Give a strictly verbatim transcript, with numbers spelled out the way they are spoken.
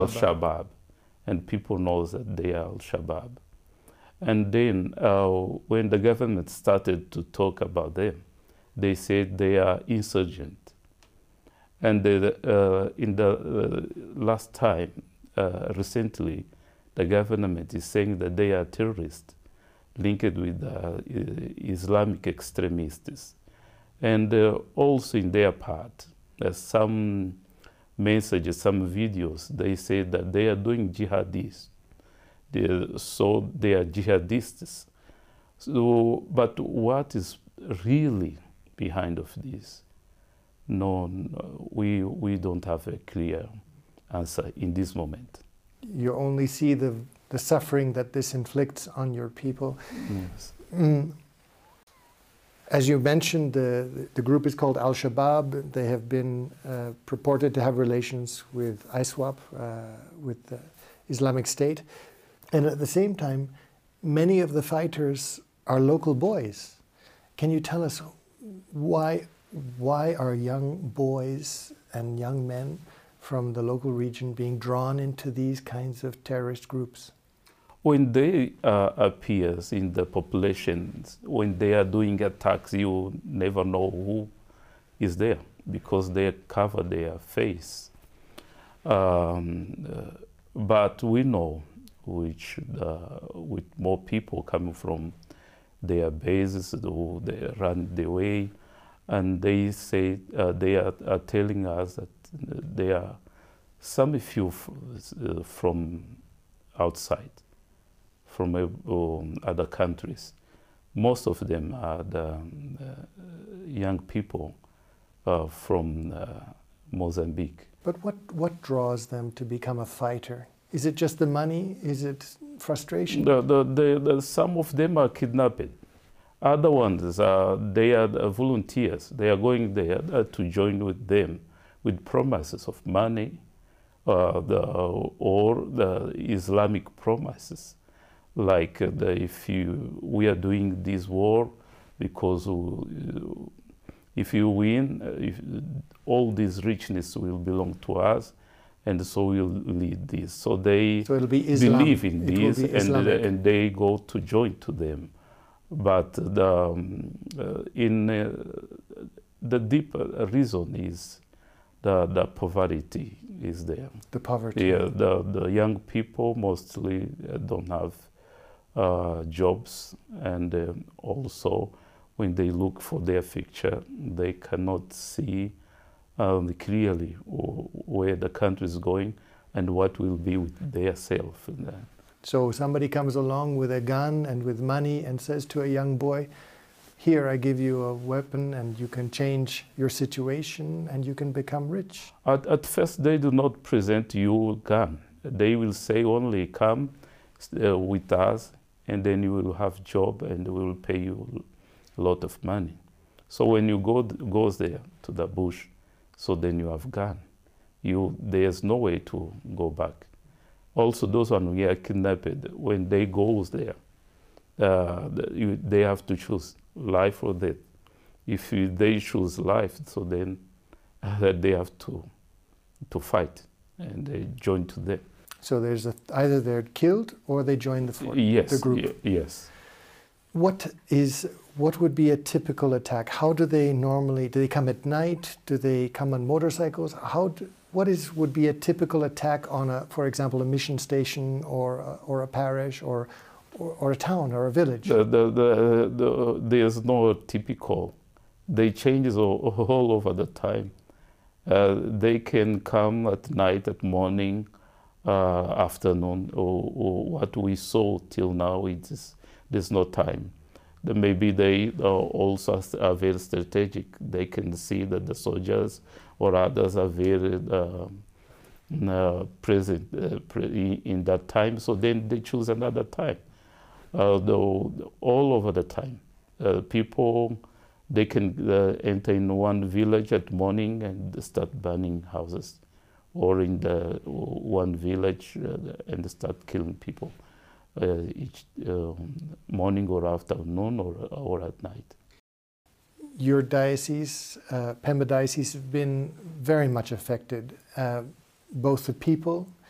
Al-Shabaab, and people know that they are Al-Shabaab. And then uh, when the government started to talk about them, they said they are insurgent. And they, uh, in the uh, last time, uh, recently, the government is saying that they are terrorists linked with uh, Islamic extremists. And uh, also in their part, uh, some messages, some videos, they say that they are doing jihadists. They, so they are jihadists. So, but what is really behind of this? No, no, we, we don't have a clear answer in this moment. You only see the, the suffering that this inflicts on your people. Yes. Mm. As you mentioned, the, the group is called Al-Shabaab. They have been uh, purported to have relations with ISWAP, uh, with the Islamic State. And at the same time, many of the fighters are local boys. Can you tell us why, why are young boys and young men from the local region being drawn into these kinds of terrorist groups? When they uh, appear in the populations, when they are doing attacks, you never know who is there because they cover their face. Um, uh, but we know which, uh, with more people coming from their bases, they run the way, and they say uh, they are, are telling us that there are some few uh, from outside, from uh, um, other countries. Most of them are the uh, young people uh, from uh, Mozambique. But what, what draws them to become a fighter? Is it just the money? Is it frustration? The, the, the, the, some of them are kidnapped. Other ones, uh, they are the volunteers. They are going there uh, to join with them with promises of money uh, the, or the Islamic promises. Like uh, the, if you, we are doing this war because we, if you win, uh, if, all this richness will belong to us, and so we'll lead this. So they so it'll be Islam. believe in it this, be and, uh, and they go to join to them. But the, um, uh, in uh, the deep reason is the, the poverty is there. The poverty. Yeah, the, the young people mostly don't have uh, jobs, and uh, also when they look for their future, they cannot see um, clearly where the country is going and what will be with their self. So somebody comes along with a gun and with money and says to a young boy, here I give you a weapon and you can change your situation and you can become rich. At, at first they do not present you a gun. They will say only come uh, with us and then you will have job and we will pay you a lot of money. So when you go goes there to the bush, so then you have gun. You, there's no way to go back. Also, those ones who are kidnapped, when they go there, uh, you, they have to choose life or death. If you, they choose life, so then uh, they have to to fight, and they join to them. So there's a, either they're killed or they join the, for, yes, the group. Yes. What is what would be a typical attack? How do they normally? Do they come at night? Do they come on motorcycles? How? Do, What is would be a typical attack on a, for example, a mission station or a, or a parish or, or or a town or a village? The, the, the, the, there's no typical. They change all, all over the time. Uh, they can come at night, at morning, uh, afternoon, or, or what we saw till now. It is there's no time. The, maybe they uh, also are very strategic. They can see that the soldiers or others are very uh, uh, present uh, pre in that time, so then they choose another time. Uh, though all over the time, uh, people, they can uh, enter in one village at morning and start burning houses, or in the one village uh, and start killing people uh, each uh, morning or afternoon or, or at night. Your diocese, uh, Pemba Diocese, have been very much affected, uh, both the people